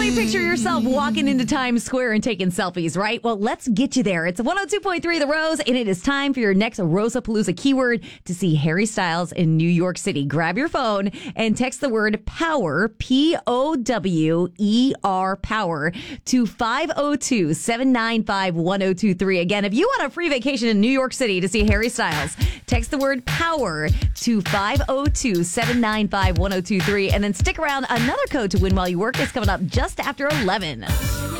you picture yourself walking into Times Square and taking selfies, right? Well, let's get you there. It's 102.3 The Rose, and it is time for your next Rosapalooza keyword to see Harry Styles in New York City. Grab your phone and text the word POWER, POWER, POWER, to 502-795-1023. Again, if you want a free vacation in New York City to see Harry Styles, text the word POWER to 502-795-1023, and then stick around. Another code to win while you work is coming up just after 11.